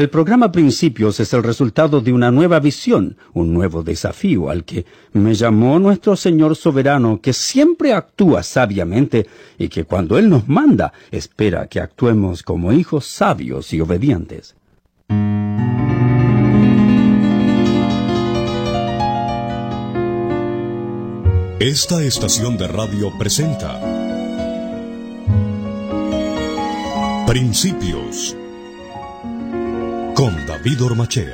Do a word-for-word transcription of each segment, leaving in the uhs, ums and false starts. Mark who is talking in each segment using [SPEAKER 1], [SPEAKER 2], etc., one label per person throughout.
[SPEAKER 1] El programa Principios es el resultado de una nueva visión, un nuevo desafío al que me llamó nuestro Señor soberano, que siempre actúa sabiamente y que cuando Él nos manda, espera que actuemos como hijos sabios y obedientes.
[SPEAKER 2] Esta estación de radio presenta Principios con David Ormachea.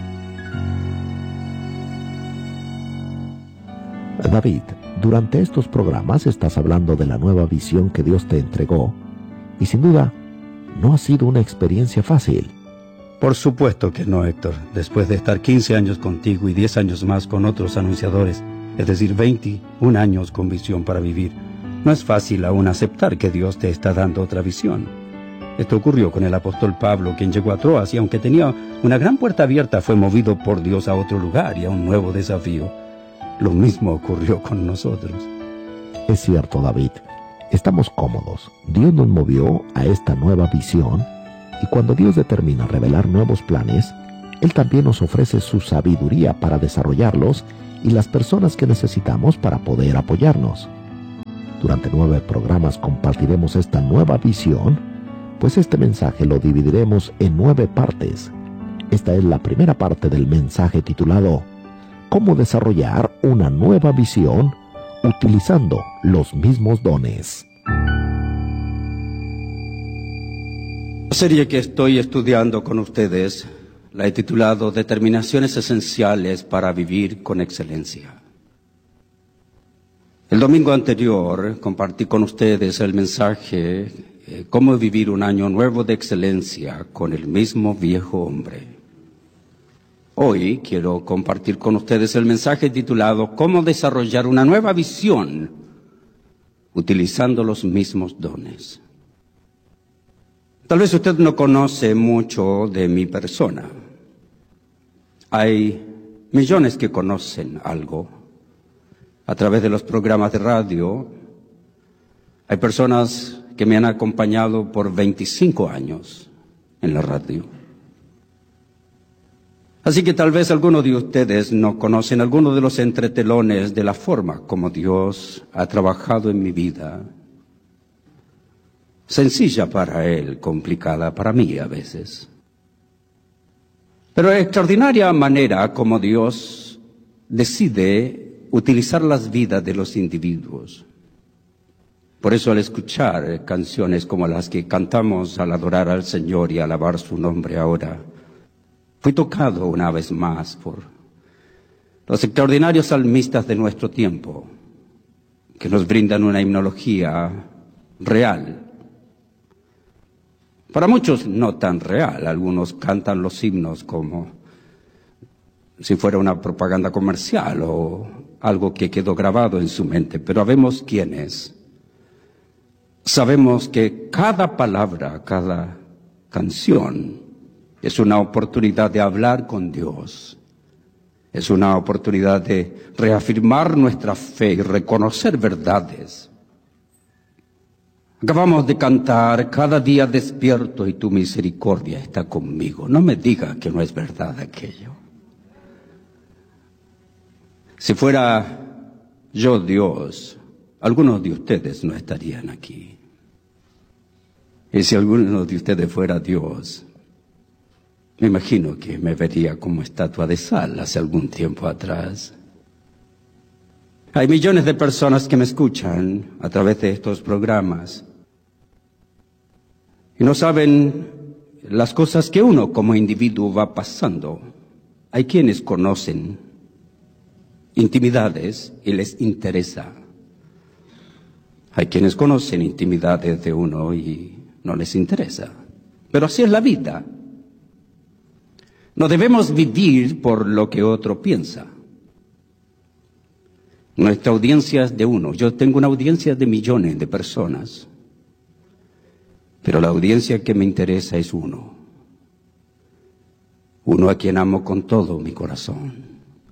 [SPEAKER 3] David, durante estos programas estás hablando de la nueva visión que Dios te entregó y sin duda no ha sido una experiencia fácil.
[SPEAKER 1] Por supuesto que no, Héctor. Después de estar quince años contigo y diez años más con otros anunciadores, es decir, veintiún años con visión para vivir, no es fácil aún aceptar que Dios te está dando otra visión. Esto ocurrió con el apóstol Pablo, quien llegó a Troas y aunque tenía una gran puerta abierta, fue movido por Dios a otro lugar y a un nuevo desafío. Lo mismo ocurrió con nosotros.
[SPEAKER 3] Es cierto, David. Estamos cómodos. Dios nos movió a esta nueva visión y cuando Dios determina revelar nuevos planes, Él también nos ofrece su sabiduría para desarrollarlos y las personas que necesitamos para poder apoyarnos. Durante nueve programas compartiremos esta nueva visión, pues este mensaje lo dividiremos en nueve partes. Esta es la primera parte del mensaje titulado ¿Cómo desarrollar una nueva visión utilizando los mismos dones?
[SPEAKER 1] La serie que estoy estudiando con ustedes la he titulado Determinaciones esenciales para vivir con excelencia. El domingo anterior compartí con ustedes el mensaje eh, Cómo vivir un año nuevo de excelencia con el mismo viejo hombre. Hoy quiero compartir con ustedes el mensaje titulado Cómo desarrollar una nueva visión utilizando los mismos dones. Tal vez usted no conoce mucho de mi persona. Hay millones que conocen algo a través de los programas de radio. Hay personas que me han acompañado por veinticinco años en la radio. Así que tal vez algunos de ustedes no conocen algunos de los entretelones de la forma como Dios ha trabajado en mi vida. Sencilla para Él, complicada para mí a veces. Pero extraordinaria manera como Dios decide utilizar las vidas de los individuos. Por eso al escuchar canciones como las que cantamos al adorar al Señor y alabar su nombre ahora, fui tocado una vez más por los extraordinarios salmistas de nuestro tiempo, que nos brindan una himnología real. Para muchos no tan real, algunos cantan los himnos como si fuera una propaganda comercial o algo que quedó grabado en su mente, pero habemos quienes sabemos que cada palabra, cada canción es una oportunidad de hablar con Dios, es una oportunidad de reafirmar nuestra fe y reconocer verdades. Acabamos de cantar, cada día despierto y tu misericordia está conmigo. No me diga que no es verdad aquello. Si fuera yo Dios, algunos de ustedes no estarían aquí. Y si alguno de ustedes fuera Dios, me imagino que me vería como estatua de sal hace algún tiempo atrás. Hay millones de personas que me escuchan a través de estos programas y no saben las cosas que uno como individuo va pasando. Hay quienes conocen intimidades y les interesa. Hay quienes conocen intimidades de uno y no les interesa. Pero así es la vida. No debemos vivir por lo que otro piensa. Nuestra audiencia es de uno. Yo tengo una audiencia de millones de personas. Pero la audiencia que me interesa es uno. Uno a quien amo con todo mi corazón.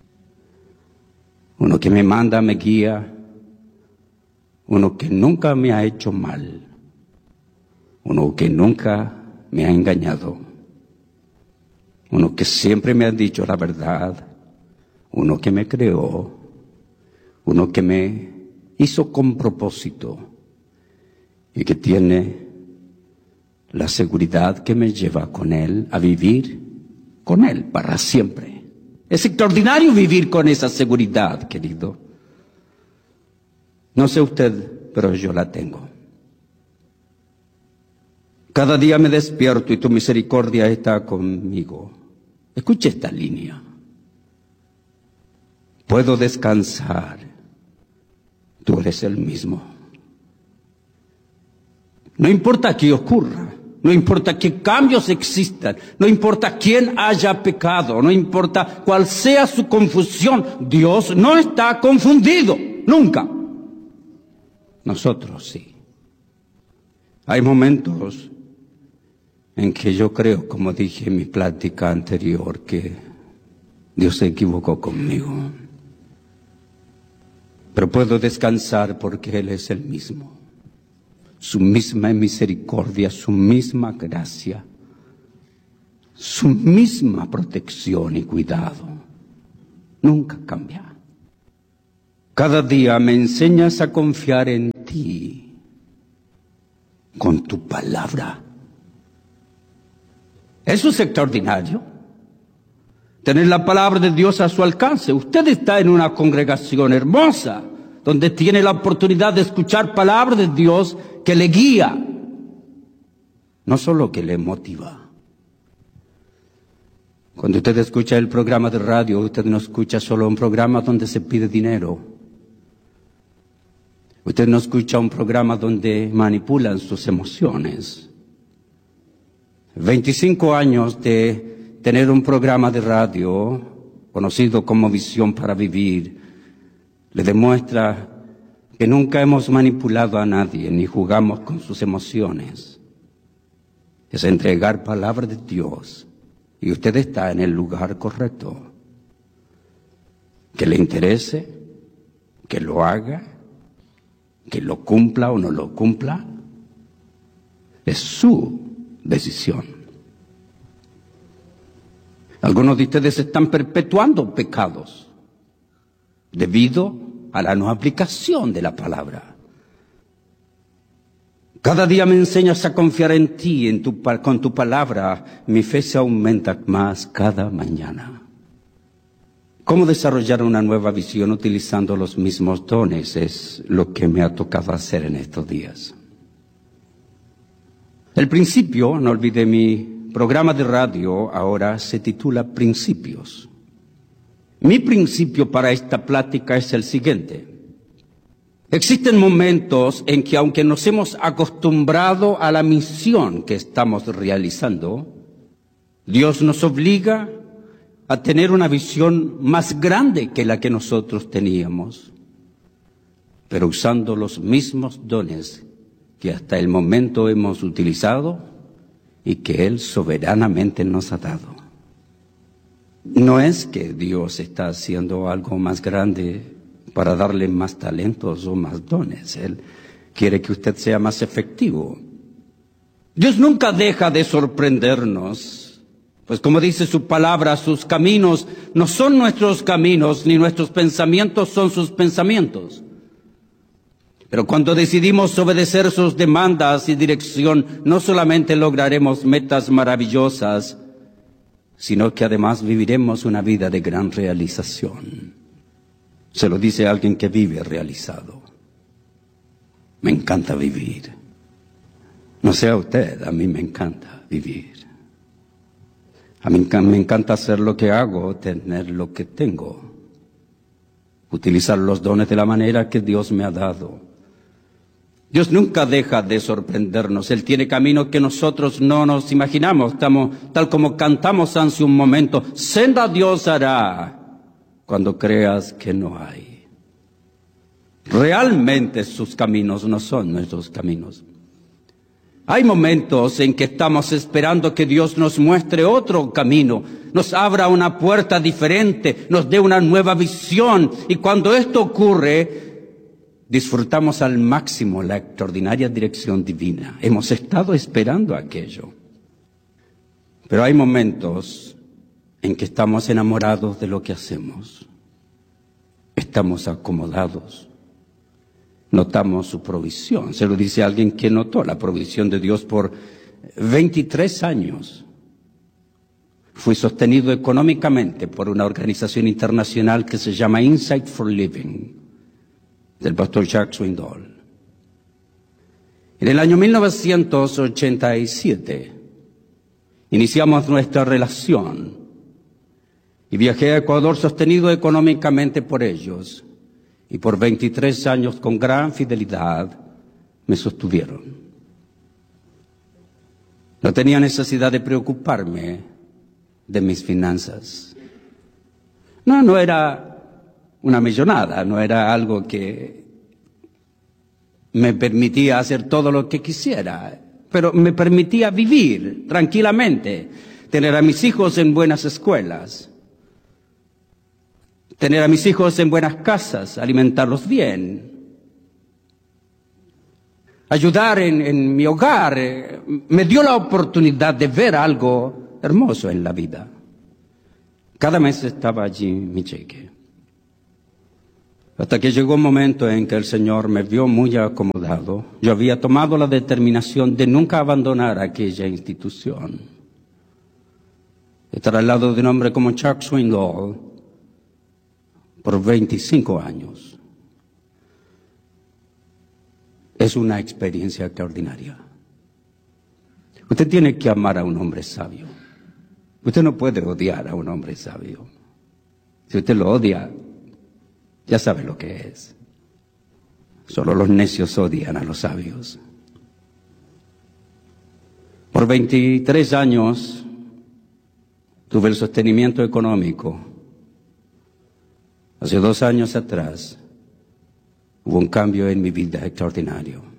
[SPEAKER 1] Uno que me manda, me guía. Uno que nunca me ha hecho mal. Uno que nunca me ha engañado. uno que siempre me ha dicho la verdad, uno que me creó, uno que me hizo con propósito y que tiene la seguridad que me lleva con Él a vivir con Él para siempre. Es extraordinario vivir con esa seguridad, querido. No sé usted, pero yo la tengo. Cada día me despierto y tu misericordia está conmigo. Escuche esta línea. Puedo descansar. Tú eres el mismo. No importa qué ocurra, no importa qué cambios existan, no importa quién haya pecado, no importa cuál sea su confusión, Dios no está confundido, nunca. Nosotros sí. Hay momentos en que yo creo, como dije en mi plática anterior, que Dios se equivocó conmigo. Pero puedo descansar porque Él es el mismo. Su misma misericordia, su misma gracia, su misma protección y cuidado, nunca cambia. Cada día me enseñas a confiar en ti, con tu palabra. Eso es extraordinario. Tener la palabra de Dios a su alcance. Usted está en una congregación hermosa, donde tiene la oportunidad de escuchar palabra de Dios que le guía, no solo que le motiva. Cuando usted escucha el programa de radio, usted no escucha solo un programa donde se pide dinero. Usted no escucha un programa donde manipulan sus emociones. veinticinco años de tener un programa de radio, conocido como Visión para Vivir, le demuestra que nunca hemos manipulado a nadie ni jugamos con sus emociones. Es entregar palabra de Dios y usted está en el lugar correcto. Que le interese, que lo haga, que lo cumpla o no lo cumpla, es su decisión. Algunos de ustedes están perpetuando pecados debido a la no aplicación de la palabra. Cada día me enseñas a confiar en ti, en tu, con tu palabra. Mi fe se aumenta más cada mañana. ¿Cómo desarrollar una nueva visión utilizando los mismos dones? Es lo que me ha tocado hacer en estos días. El principio, no olvide, mi programa de radio ahora se titula Principios. Mi principio para esta plática es el siguiente. Existen momentos en que, aunque nos hemos acostumbrado a la misión que estamos realizando, Dios nos obliga a tener una visión más grande que la que nosotros teníamos, pero usando los mismos dones que hasta el momento hemos utilizado y que Él soberanamente nos ha dado. No es que Dios está haciendo algo más grande para darle más talentos o más dones. Él quiere que usted sea más efectivo. Dios nunca deja de sorprendernos, pues como dice su palabra, sus caminos no son nuestros caminos, ni nuestros pensamientos son sus pensamientos. Pero cuando decidimos obedecer sus demandas y dirección, no solamente lograremos metas maravillosas, sino que además viviremos una vida de gran realización. Se lo dice alguien que vive realizado. Me encanta vivir. No sé a usted, a mí me encanta vivir. A mí me encanta hacer lo que hago, tener lo que tengo, utilizar los dones de la manera que Dios me ha dado. Dios nunca deja de sorprendernos. Él tiene caminos que nosotros no nos imaginamos. Estamos, tal como cantamos hace un momento, senda Dios hará cuando creas que no hay. Realmente sus caminos no son nuestros caminos. Hay momentos en que estamos esperando que Dios nos muestre otro camino, nos abra una puerta diferente, nos dé una nueva visión. Y cuando esto ocurre, disfrutamos al máximo la extraordinaria dirección divina. Hemos estado esperando aquello. Pero hay momentos en que estamos enamorados de lo que hacemos, estamos acomodados, notamos su provisión. Se lo dice alguien que notó la provisión de Dios por veintitrés años. Fui sostenido económicamente por una organización internacional que se llama Insight for Living, del pastor Chuck Swindoll. En el año mil novecientos ochenta y siete iniciamos nuestra relación y viajé a Ecuador sostenido económicamente por ellos, y por veintitrés años con gran fidelidad me sostuvieron. No tenía necesidad de preocuparme de mis finanzas. No, no era una millonada, no era algo que me permitía hacer todo lo que quisiera, pero me permitía vivir tranquilamente, tener a mis hijos en buenas escuelas, tener a mis hijos en buenas casas, alimentarlos bien, ayudar en, en mi hogar. Me dio la oportunidad de ver algo hermoso en la vida. Cada mes estaba allí mi cheque. Hasta que llegó un momento en que el Señor me vio muy acomodado. Yo había tomado la determinación de nunca abandonar aquella institución. Estar al lado de un hombre como Chuck Swindoll por veinticinco años es una experiencia extraordinaria. Usted tiene que amar a un hombre sabio. Usted no puede odiar a un hombre sabio. Si usted lo odia, ya sabe lo que es. Solo los necios odian a los sabios. Por veintitrés años tuve el sostenimiento económico. Hace dos años atrás hubo un cambio en mi vida extraordinario.